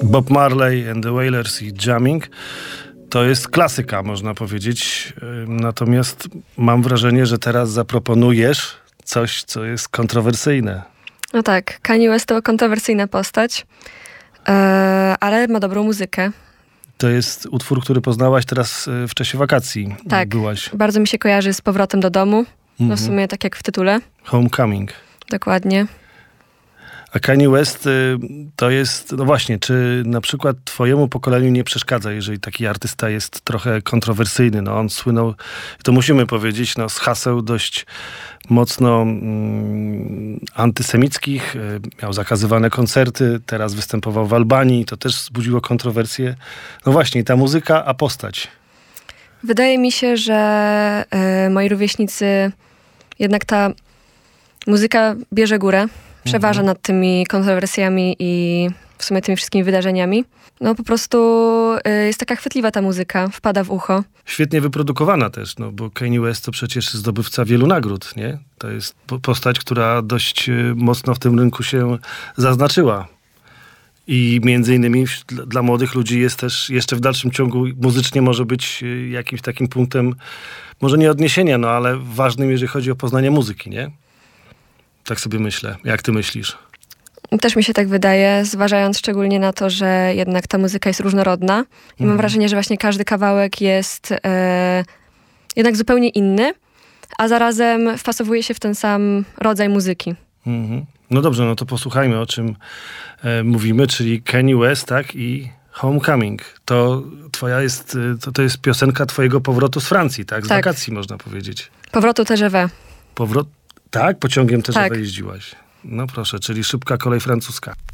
Bob Marley and the Wailers i Jamming to jest klasyka, można powiedzieć. Natomiast mam wrażenie, że teraz zaproponujesz coś, co jest kontrowersyjne. No tak, Kanye West to kontrowersyjna postać, ale ma dobrą muzykę. To jest utwór, który poznałaś teraz w czasie wakacji. Tak, byłaś. Bardzo mi się kojarzy z powrotem do domu. No w sumie tak jak w tytule. Homecoming. Dokładnie. A Kanye West to jest, no właśnie, czy na przykład twojemu pokoleniu nie przeszkadza, jeżeli taki artysta jest trochę kontrowersyjny? No on słynął, to musimy powiedzieć, no z haseł dość mocno antysemickich, miał zakazywane koncerty, teraz występował w Albanii, to też wzbudziło kontrowersje. No właśnie, ta muzyka, a postać. Wydaje mi się, że moi rówieśnicy, jednak ta muzyka bierze górę. Przeważa nad tymi kontrowersjami i w sumie tymi wszystkimi wydarzeniami. No po prostu jest taka chwytliwa ta muzyka, wpada w ucho. Świetnie wyprodukowana też, no bo Kanye West to przecież zdobywca wielu nagród, nie? To jest postać, która dość mocno w tym rynku się zaznaczyła. I między innymi dla młodych ludzi jest też jeszcze w dalszym ciągu muzycznie może być jakimś takim punktem, może nie odniesienia, no ale ważnym, jeżeli chodzi o poznanie muzyki, nie? Tak sobie myślę. Jak ty myślisz? Też mi się tak wydaje, zważając szczególnie na to, że jednak ta muzyka jest różnorodna. I mam wrażenie, że właśnie każdy kawałek jest jednak zupełnie inny, a zarazem wpasowuje się w ten sam rodzaj muzyki. No dobrze, no to posłuchajmy, o czym mówimy, czyli Kanye West, tak? I Homecoming. To twoja jest, to jest piosenka twojego powrotu z Francji, tak? Z wakacji można powiedzieć. Powrotu TGV. Tak? Pociągiem też tak. jeździłaś. No proszę, czyli szybka kolej francuska.